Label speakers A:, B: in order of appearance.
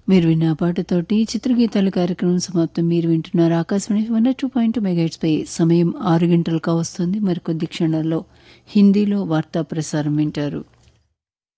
A: మీరు విన్న ఆ పాటతోటి చిత్రగీతాల కార్యక్రమం సమాప్తం. మీరు వింటున్నారు ఆకాశవాణి 102.2 మెగాహెర్ట్జ్ పై. సమయం 6 గంటలకు వస్తుంది. మరికొద్ది క్షణాల్లో హిందీలో వార్తా ప్రసారం వింటారు.